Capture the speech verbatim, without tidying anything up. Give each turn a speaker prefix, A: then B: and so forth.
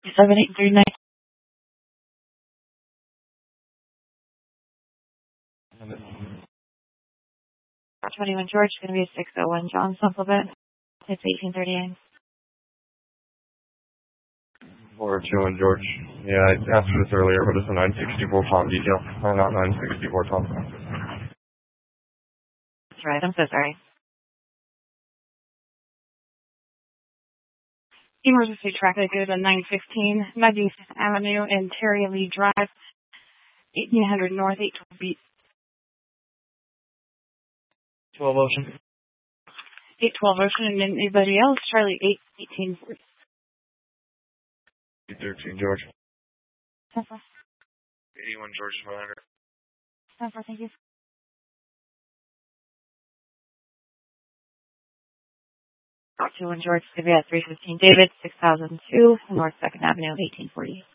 A: seven eight three nine. twenty-one George, going to be a six oh one John supplement. It's eighteen thirty-eight.
B: four two one George. Yeah, I asked for this earlier, but it's a nine sixty-four top detail. Oh, not nine sixty-four top.
A: That's right, I'm so sorry.
C: Emergency traffic is at nine fifteen Maggie Avenue and Terry Lee Drive, eighteen hundred North, eight twelve B.
B: twelve Ocean.
C: eight twelve Ocean, and then anybody else? Charlie eight eighteen forty.
B: eight thirteen George.
C: ten four.
B: eighty-one George five hundred.
C: ten four, thank you.
A: two one George, going to be at three fifteen David, six thousand two North second Avenue, eighteen forty.